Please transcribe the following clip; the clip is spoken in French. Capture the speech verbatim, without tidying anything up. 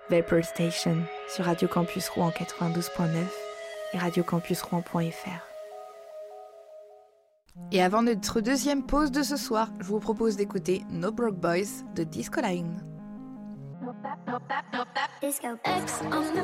Vapor Station sur Radio Campus Rouen quatre-vingt-douze point neuf et radio campus rouen point f r. Et avant notre deuxième pause de ce soir, je vous propose d'écouter No Broke Boys de Disco Line. Disco X on the